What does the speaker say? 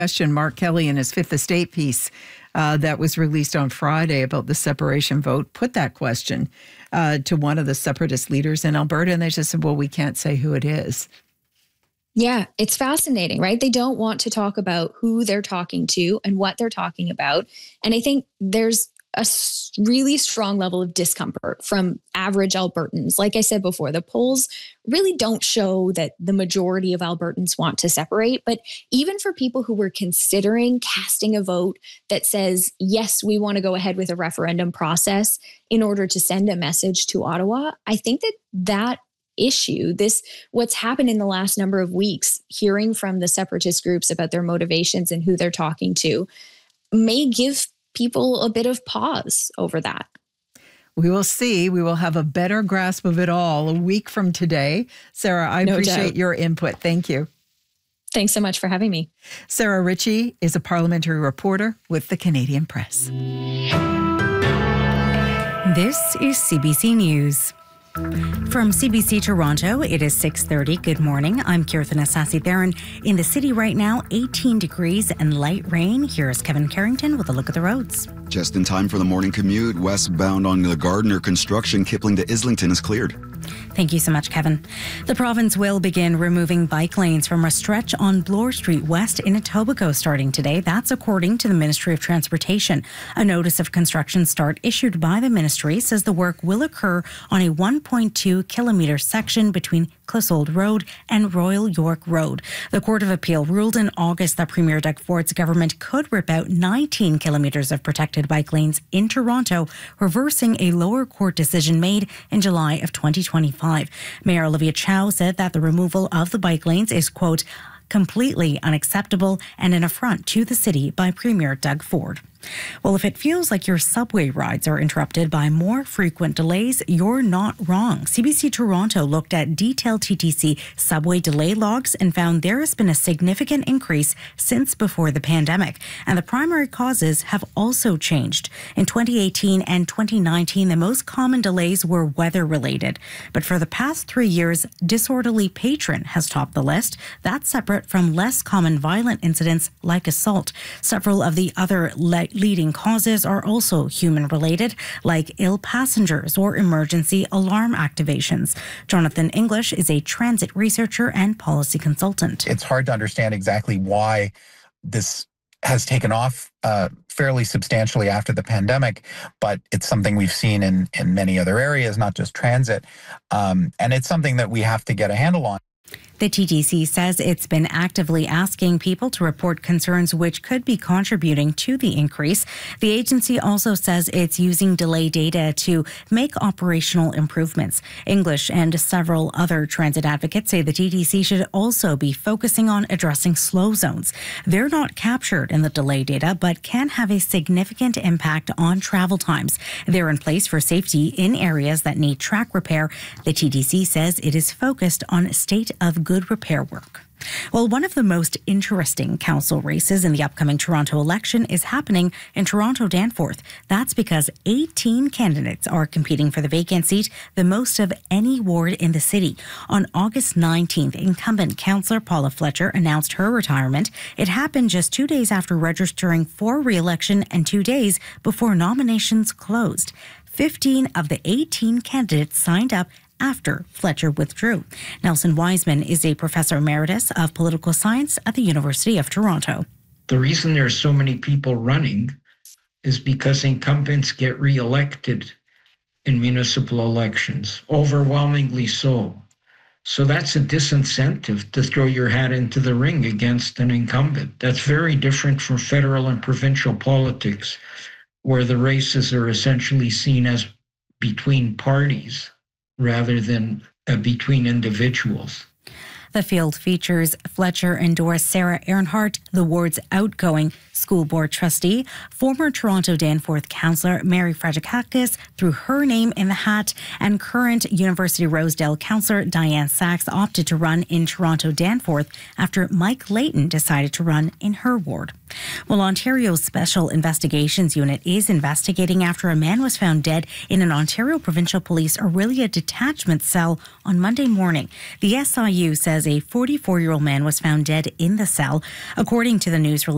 question. Mark Kelly in his Fifth Estate piece that was released on Friday about the separation vote put that question to one of the separatist leaders in Alberta, and they just said, well, we can't say who it is. Yeah, it's fascinating, right? They don't want to talk about who they're talking to and what they're talking about. And I think there's a really strong level of discomfort from average Albertans. Like I said before, the polls really don't show that the majority of Albertans want to separate. But even for people who were considering casting a vote that says, yes, we want to go ahead with a referendum process in order to send a message to Ottawa, I think that issue, what's happened in the last number of weeks, hearing from the separatist groups about their motivations and who they're talking to, may give people a bit of pause over that. We will see. We will have a better grasp of it all a week from today. Sarah, I appreciate your input. Thank you. Thanks so much for having me. Sarah Ritchie is a parliamentary reporter with the Canadian Press. This is CBC News. From CBC Toronto, it is 6:30. Good morning. I'm Kirthan Asasi-Theron. In the city right now, 18 degrees and light rain. Here's Kevin Carrington with a look at the roads. Just in time for the morning commute, westbound on the Gardiner construction, Kipling to Islington is cleared. Thank you so much, Kevin. The province will begin removing bike lanes from a stretch on Bloor Street West in Etobicoke starting today. That's according to the Ministry of Transportation. A notice of construction start issued by the ministry says the work will occur on a 1.2 kilometre section between Clissold Road and Royal York Road. The Court of Appeal ruled in August that Premier Doug Ford's government could rip out 19 kilometres of protected bike lanes in Toronto, reversing a lower court decision made in July of 2025. Mayor Olivia Chow said that the removal of the bike lanes is, quote, completely unacceptable and an affront to the city by Premier Doug Ford. Well, if it feels like your subway rides are interrupted by more frequent delays, you're not wrong. CBC Toronto looked at detailed TTC subway delay logs and found there has been a significant increase since before the pandemic. And the primary causes have also changed. In 2018 and 2019, the most common delays were weather-related. But for the past 3 years, disorderly patron has topped the list. That's separate from less common violent incidents like assault. Several of the other leading causes are also human-related, like ill passengers or emergency alarm activations. Jonathan English is a transit researcher and policy consultant. It's hard to understand exactly why this has taken off fairly substantially after the pandemic, but it's something we've seen in many other areas, not just transit. And it's something that we have to get a handle on. The TTC says it's been actively asking people to report concerns which could be contributing to the increase. The agency also says it's using delay data to make operational improvements. English and several other transit advocates say the TTC should also be focusing on addressing slow zones. They're not captured in the delay data, but can have a significant impact on travel times. They're in place for safety in areas that need track repair. The TTC says it is focused on state of good repair work. Well, one of the most interesting council races in the upcoming Toronto election is happening in Toronto Danforth. That's because 18 candidates are competing for the vacant seat, the most of any ward in the city. On August 19th, incumbent councillor Paula Fletcher announced her retirement. It happened just 2 days after registering for re-election and 2 days before nominations closed. 15 of the 18 candidates signed up after Fletcher withdrew. Nelson Wiseman is a professor emeritus of political science at the University of Toronto. The reason there's so many people running is because incumbents get re-elected in municipal elections, overwhelmingly so. So that's a disincentive to throw your hat into the ring against an incumbent. That's very different from federal and provincial politics, where the races are essentially seen as between parties rather than between individuals. The field features Fletcher endorsed Sarah Earnhardt, the ward's outgoing school board trustee. Former Toronto Danforth councillor Mary Fragikakis threw her name in the hat, and current University Rosedale councillor Diane Sachs opted to run in Toronto Danforth after Mike Layton decided to run in her ward. Well, Ontario's Special Investigations Unit is investigating after a man was found dead in an Ontario Provincial Police Orillia detachment cell on Monday morning. The SIU says a 44-year-old man was found dead in the cell. According to the news release,